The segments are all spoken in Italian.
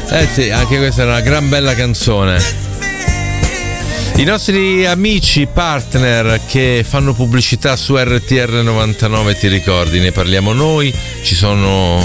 Sì, anche questa è una gran bella canzone. I nostri amici partner che fanno pubblicità su RTR 99, ti ricordi? Ne parliamo noi, ci sono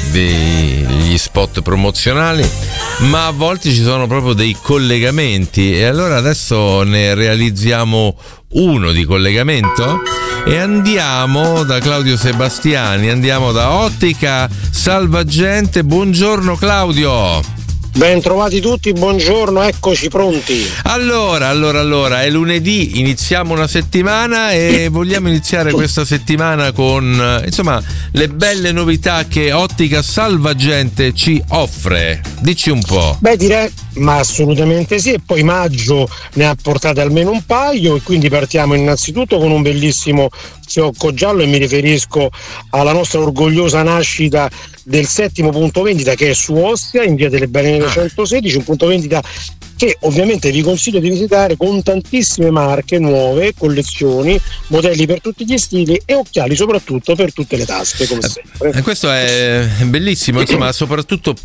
degli spot promozionali, ma a volte ci sono proprio dei collegamenti, e allora adesso ne realizziamo uno di collegamento e andiamo da Claudio Sebastiani, andiamo da Ottica Salvagente. Buongiorno Claudio. Ben trovati tutti, buongiorno, eccoci pronti. Allora, è lunedì, iniziamo una settimana e vogliamo iniziare questa settimana con, insomma, le belle novità che Ottica Salvagente ci offre. Dici un po'. Beh, direi, ma assolutamente sì, e poi maggio ne ha portate almeno un paio, e quindi partiamo innanzitutto con un bellissimo fiocco giallo, e mi riferisco alla nostra orgogliosa nascita del 7° punto vendita, che è su Ostia in via delle Balene 116, un punto vendita che ovviamente vi consiglio di visitare, con tantissime marche nuove, collezioni, modelli per tutti gli stili e occhiali soprattutto per tutte le tasche, come sempre. Questo è bellissimo, insomma, soprattutto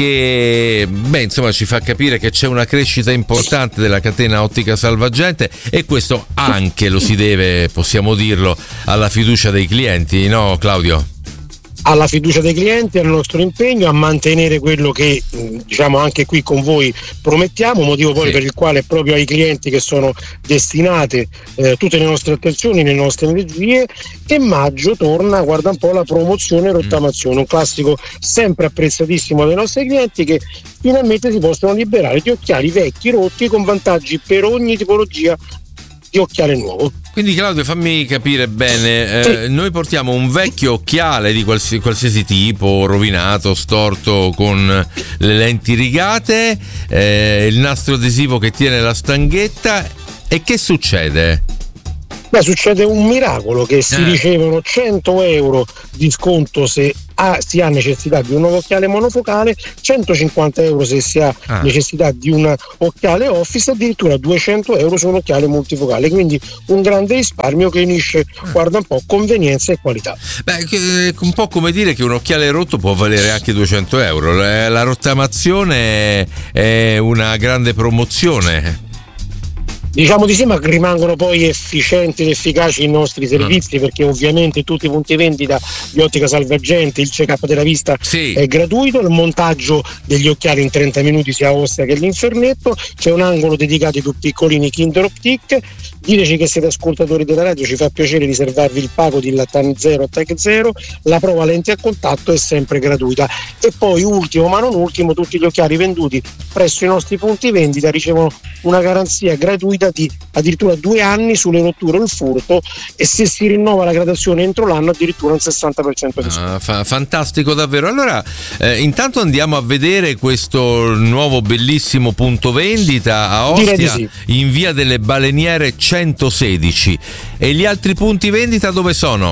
perché insomma ci fa capire che c'è una crescita importante della catena Ottica Salvagente, e questo anche lo si deve, possiamo dirlo, alla fiducia dei clienti, no Claudio? Alla fiducia dei clienti, al nostro impegno a mantenere quello che diciamo anche qui con voi promettiamo, motivo poi per il quale proprio ai clienti che sono destinate tutte le nostre attenzioni, le nostre energie. E maggio torna, guarda un po', la promozione rottamazione, un classico sempre apprezzatissimo dai nostri clienti, che finalmente si possono liberare di occhiali vecchi rotti con vantaggi per ogni tipologia di occhiale nuovo. Quindi Claudio, fammi capire bene, noi portiamo un vecchio occhiale di qualsiasi tipo, rovinato, storto, con le lenti rigate, il nastro adesivo che tiene la stanghetta, e che succede? Beh, succede un miracolo, che si ricevono 100 euro di sconto se si ha necessità di un nuovo occhiale monofocale, 150 euro se si ha necessità di un occhiale office, addirittura 200 euro su un occhiale multifocale, quindi un grande risparmio che unisce, guarda un po', convenienza e qualità. Beh, un po' come dire che un occhiale rotto può valere anche 200 euro, la rottamazione è una grande promozione. Diciamo di sì, ma rimangono poi efficienti ed efficaci i nostri servizi, perché ovviamente tutti i punti vendita di Ottica Salvagente, il check-up della vista è gratuito, il montaggio degli occhiali in 30 minuti sia a Ostia che all'Infernetto, c'è un angolo dedicato ai più piccolini Kinder Optic. Diteci che siete ascoltatori della radio, ci fa piacere riservarvi il pago di Lattan 0 a Tech 0, la prova lenti a contatto è sempre gratuita. E poi ultimo ma non ultimo, tutti gli occhiali venduti presso i nostri punti vendita ricevono una garanzia gratuita di addirittura 2 anni sulle rotture o il furto, e se si rinnova la gradazione entro l'anno addirittura un 60% di sconto. Fantastico davvero. Allora intanto andiamo a vedere questo nuovo bellissimo punto vendita a Ostia, in via delle Baleniere 116. E gli altri punti vendita dove sono?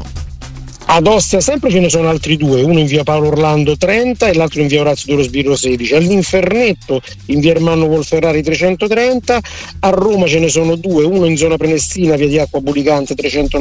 Ad Ostia sempre ce ne sono altri 2, uno in via Paolo Orlando 30 e l'altro in via Orazio Duro Sbirro 16, all'Infernetto in via Ermanno Wolferrari 330, a Roma ce ne sono 2, uno in zona Prenestina via di Acqua Bulicante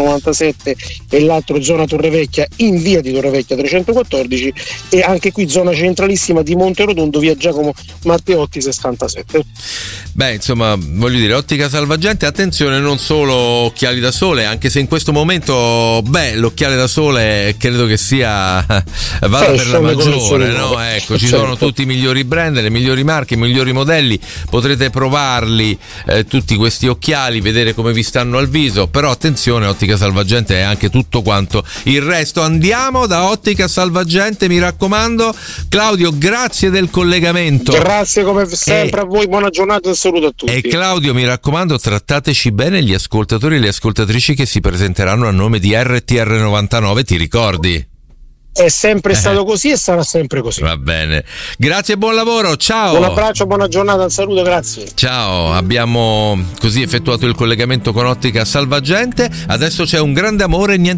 397 e l'altro zona Torrevecchia in via di Torrevecchia 314, e anche qui zona centralissima di Monterotondo via Giacomo Matteotti 67. Beh, insomma, voglio dire, Ottica Salvagente, attenzione, non solo occhiali da sole, anche se in questo momento l'occhiale da sole credo che sia vada per la maggiore, no? Ecco, ci sono tutti i migliori brand, le migliori marche, i migliori modelli, potrete provarli tutti questi occhiali, vedere come vi stanno al viso, però attenzione, Ottica Salvagente è anche tutto quanto il resto. Andiamo da Ottica Salvagente, mi raccomando. Claudio, grazie del collegamento. Grazie come sempre a voi, buona giornata e saluto a tutti. E Claudio, mi raccomando, trattateci bene gli ascoltatori e le ascoltatrici che si presenteranno a nome di RTR 99, ti ricordi? È sempre stato così e sarà sempre così. Va bene, grazie e buon lavoro, ciao. Un abbraccio, buona giornata, un saluto, grazie. Ciao, abbiamo così effettuato il collegamento con Ottica Salvagente, adesso c'è un grande amore e niente